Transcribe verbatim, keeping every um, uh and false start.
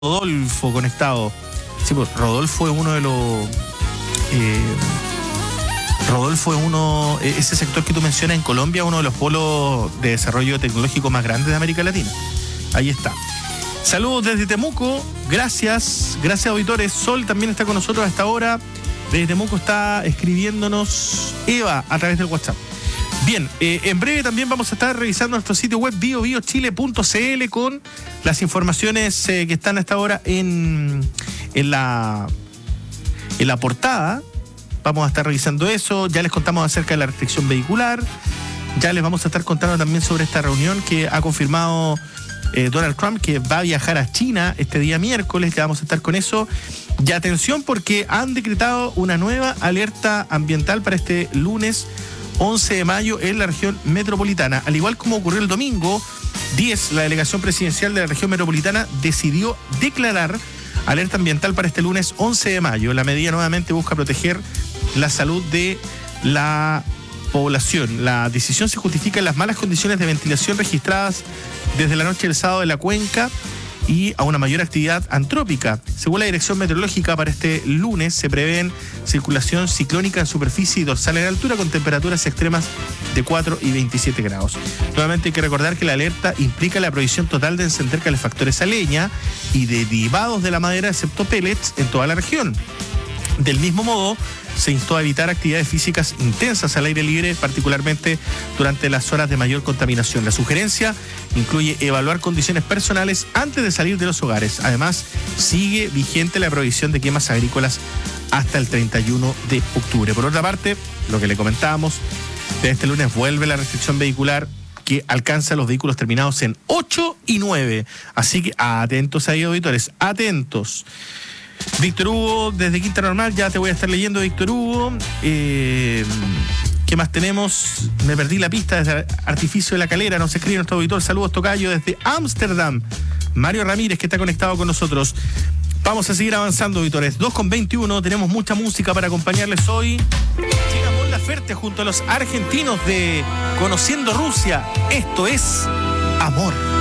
Rodolfo conectado. Sí, pues Rodolfo es uno de los... Eh, Rodolfo es uno... Ese sector que tú mencionas en Colombia, uno de los polos de desarrollo tecnológico más grandes de América Latina. Ahí está. Saludos desde Temuco. Gracias. Gracias, auditores. Sol también está con nosotros a esta hora. Desde Temuco está escribiéndonos Eva a través del WhatsApp. Bien, eh, en breve también vamos a estar revisando nuestro sitio web bio bio chile punto c l con las informaciones eh, que están hasta ahora en, en, la, en la portada. Vamos a estar revisando eso. Ya les contamos acerca de la restricción vehicular. Ya les vamos a estar contando también sobre esta reunión que ha confirmado eh, Donald Trump, que va a viajar a China este día miércoles. Ya vamos a estar con eso. Y atención, porque han decretado una nueva alerta ambiental para este lunes once de mayo en la región metropolitana. Al igual como ocurrió el domingo diez, la delegación presidencial de la región metropolitana decidió declarar alerta ambiental para este lunes once de mayo. La medida nuevamente busca proteger la salud de la población. La decisión se justifica en las malas condiciones de ventilación registradas desde la noche del sábado en la cuenca y a una mayor actividad antrópica. Según la Dirección Meteorológica, para este lunes se prevén circulación ciclónica en superficie y dorsal en altura con temperaturas extremas de cuatro y veintisiete grados. Nuevamente hay que recordar que la alerta implica la prohibición total de encender calefactores a leña y derivados de la madera, excepto pellets, en toda la región. Del mismo modo, se instó a evitar actividades físicas intensas al aire libre, particularmente durante las horas de mayor contaminación. La sugerencia incluye evaluar condiciones personales antes de salir de los hogares. Además, sigue vigente la prohibición de quemas agrícolas hasta el treinta y uno de octubre. Por otra parte, lo que le comentábamos, de este lunes vuelve la restricción vehicular que alcanza los vehículos terminados en ocho y nueve. Así que atentos ahí, auditores, atentos. Víctor Hugo, desde Quinta Normal, ya te voy a estar leyendo, Víctor Hugo. Eh, ¿Qué más tenemos? Me perdí la pista desde Artificio de la Calera, nos escribe nuestro auditor. Saludos, tocayo, desde Ámsterdam. Mario Ramírez, que está conectado con nosotros. Vamos a seguir avanzando, auditores. dos con veintiuno, tenemos mucha música para acompañarles hoy. Llega Mon Laferte junto a los argentinos de Conociendo Rusia. Esto es Amor.